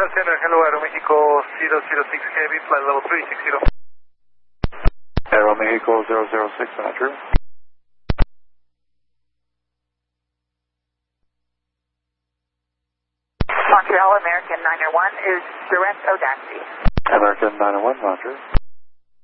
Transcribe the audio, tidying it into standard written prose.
Center, hello, Aeromexico 006 Heavy, flight level 360. Aeromexico 006, Andrew. Montreal, American 901 is direct Audacity. American 901, Roger.